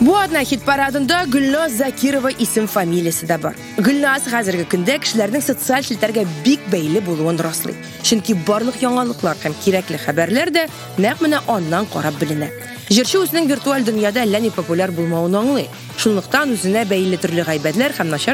Bu adna hit paradında Gülnaz Zakirova isim familiyasi da bor. Gülnaz hozirgi kunda kishilarning sotsial shiltarga big beyli bo'luvini rostlaydi. Chunki barliq yangiliklar ham kerakli xabarlar da naq mana ondan qarab bilinadi. Jirchi o'zining virtual dunyoda allaney populyar bo'lmog'ini anglaydi. Shuningdan o'zine beyli turli g'aybatlar ham